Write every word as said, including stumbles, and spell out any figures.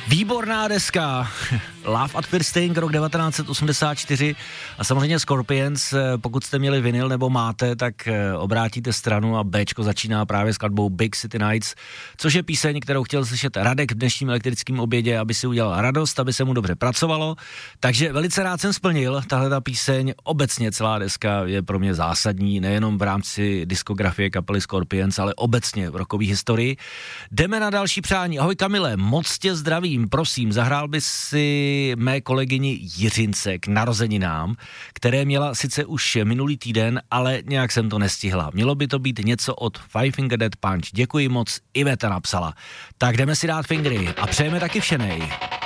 Výborná deska. Love at First Sting, rok devatenáct set osmdesát čtyři a samozřejmě Scorpions, pokud jste měli vinyl nebo máte, tak obrátíte stranu a Bčko začíná právě skladbou Big City Nights, což je píseň, kterou chtěl slyšet Radek v dnešním elektrickém obědě, aby si udělal radost, aby se mu dobře pracovalo, takže velice rád jsem splnil, tahle ta píseň, obecně celá deska je pro mě zásadní, nejenom v rámci diskografie kapely Scorpions, ale obecně v rockové historii. Jdeme na další přání. Ahoj Kamile, moc tě zdravím, prosím, zahrál bys si mé kolegyni Jiřince k narozeninám, které měla sice už minulý týden, ale nějak jsem to nestihla. Mělo by to být něco od Five Finger Death Punch. Děkuji moc, Iveta napsala. Tak jdeme si dát fingry a přejeme taky všenej.